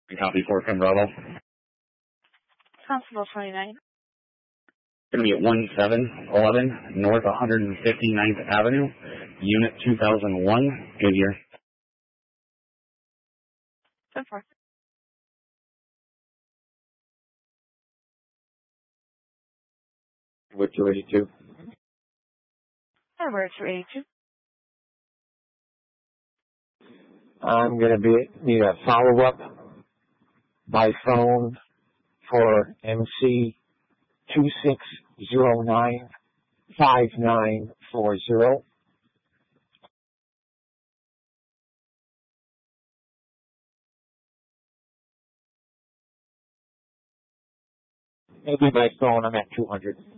Copy 4 Bravo. Constable 29. Going to be at 1711 North 159th Avenue, Unit 2001, Goodyear. 10-4. With 282. We're at 282. I'm going to need a follow-up by phone for MC 2609-5940. Maybe by phone, I'm at 200.